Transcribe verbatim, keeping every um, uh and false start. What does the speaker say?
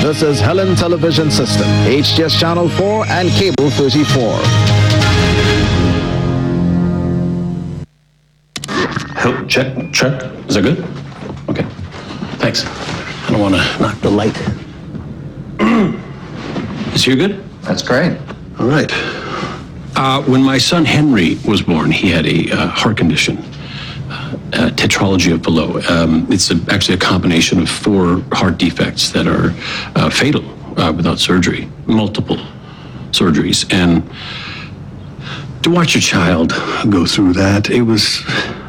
This is Helen Television System, H T S Channel four and Cable thirty-four. Help, check, check. Is that good? Okay. Thanks. I don't want to knock the light. Is here good? That's great. All right. Uh, when my son Henry was born, he had a uh, heart condition, uh, uh, tetralogy of Fallot. Um, it's a, actually a combination of four heart defects that are uh, fatal uh, without surgery, multiple surgeries. And to watch your child go through that, it was